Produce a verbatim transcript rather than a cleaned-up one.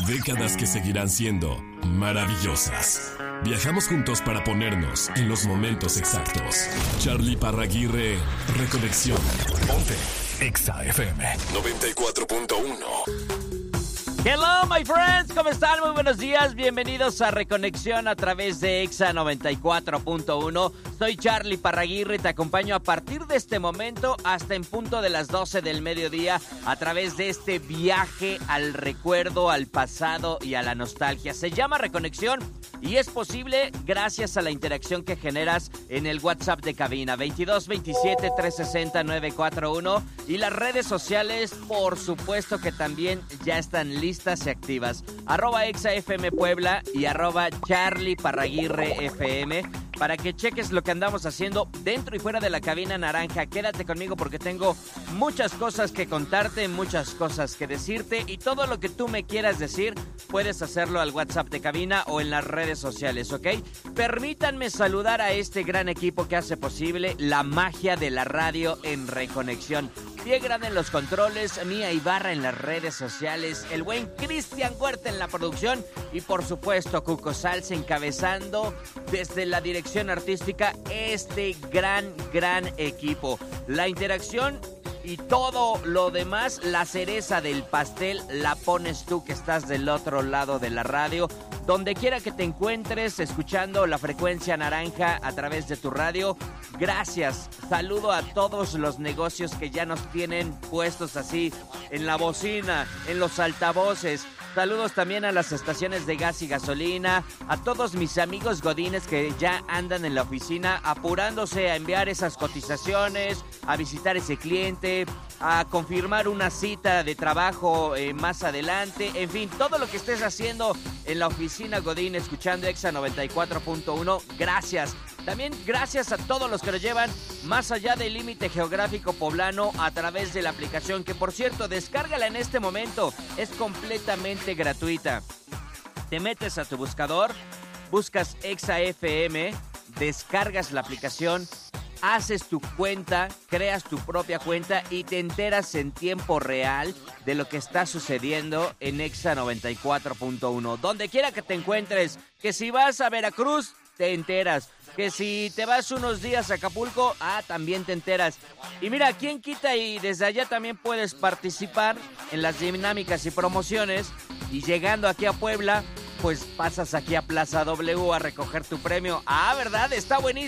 Décadas que seguirán siendo maravillosas. Viajamos juntos para ponernos en los momentos exactos. Charlie Parraguirre, Reconexión. Ponte Exa F M noventa y cuatro punto uno. Hello, my friends, ¿cómo están? Muy buenos días, bienvenidos a Reconexión a través de Exa noventa y cuatro punto uno. Soy Charlie Parraguirre y te acompaño a partir de este momento hasta en punto de las doce del mediodía a través de este viaje al recuerdo, al pasado y a la nostalgia. Se llama Reconexión y es posible gracias a la interacción que generas en el WhatsApp de cabina veintidós veintisiete trescientos sesenta novecientos cuarenta y uno y las redes sociales, por supuesto que también ya están listas y activas. Arroba ExaFM Puebla y arroba Charlie Parraguirre F M para que cheques lo que andamos haciendo dentro y fuera de la cabina naranja. Quédate conmigo porque tengo muchas cosas que contarte, muchas cosas que decirte y todo lo que tú me quieras decir puedes hacerlo al WhatsApp de cabina o en las redes sociales, ¿ok? Permítanme saludar a este gran equipo que hace posible la magia de la radio en Reconexión. Pie Grande en los controles, Mía Ibarra en las redes sociales, el buen Cristian Huerta en la producción y por supuesto Cuco Salsa encabezando desde la dirección artística este gran, gran equipo. La interacción y todo lo demás, la cereza del pastel la pones tú que estás del otro lado de la radio. Donde quiera que te encuentres escuchando la frecuencia naranja a través de tu radio, gracias. Saludo a todos los negocios que ya nos tienen puestos así en la bocina, en los altavoces. Saludos también a las estaciones de gas y gasolina, a todos mis amigos godines que ya andan en la oficina apurándose a enviar esas cotizaciones, a visitar ese cliente, a confirmar una cita de trabajo eh, más adelante. En fin, todo lo que estés haciendo en la oficina godín escuchando Exa noventa y cuatro punto uno, gracias. También gracias a todos los que nos llevan más allá del límite geográfico poblano a través de la aplicación, que por cierto, descárgala en este momento, es completamente gratuita. Te metes a tu buscador, buscas Exa F M, descargas la aplicación, haces tu cuenta, creas tu propia cuenta y te enteras en tiempo real de lo que está sucediendo en Exa noventa y cuatro punto uno. Donde quiera que te encuentres, que si vas a Veracruz, te enteras. Que si te vas unos días a Acapulco, ah, también te enteras. Y mira, ¿quién quita? Y desde allá también puedes participar en las dinámicas y promociones. Y llegando aquí a Puebla, pues pasas aquí a Plaza W a recoger tu premio. Ah, ¿verdad? Está buenísimo.